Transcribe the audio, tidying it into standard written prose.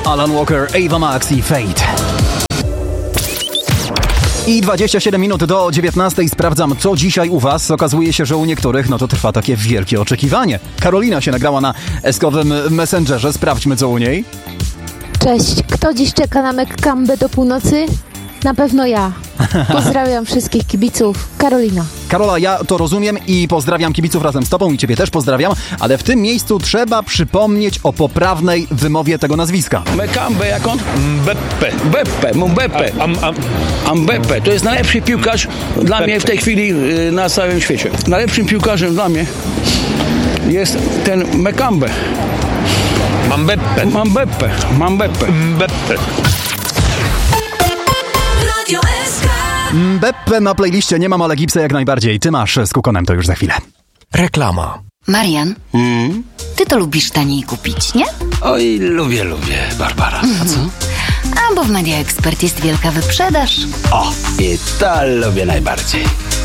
Alan Walker, Ava Max i Fate. I 27 minut do 19. Sprawdzam, co dzisiaj u was. Okazuje się, że u niektórych to trwa takie wielkie oczekiwanie. Karolina się nagrała na eskowym Messengerze. Sprawdźmy, co u niej. Cześć, kto dziś czeka na Mekambę do północy? Na pewno ja. Pozdrawiam wszystkich kibiców. Karolina. Karola, ja to rozumiem i pozdrawiam kibiców razem z tobą i ciebie też pozdrawiam, ale w tym miejscu trzeba przypomnieć o poprawnej wymowie tego nazwiska. Mekambę jak on? Mbeppe. To jest najlepszy piłkarz dla mnie w tej chwili na całym świecie. Najlepszym piłkarzem dla mnie jest ten Mekambę. Mbeppe. Mbeppe na playliście nie mam, ale Gipsa jak najbardziej. Ty masz z Kukonem, to już za chwilę. Reklama. Marian, ty to lubisz taniej kupić, nie? Oj, lubię, Barbara. A co? A bo w Media Expert jest wielka wyprzedaż. O, i to lubię najbardziej.